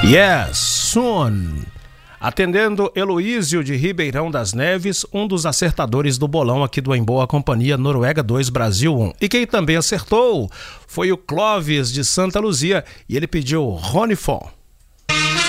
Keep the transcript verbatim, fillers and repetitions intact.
Yes, soon. Atendendo Heloísio de Ribeirão das Neves, um dos acertadores do bolão aqui do Em Boa Companhia Noruega dois Brasil um. E quem também acertou foi o Clóvis de Santa Luzia e ele pediu Rony Fon.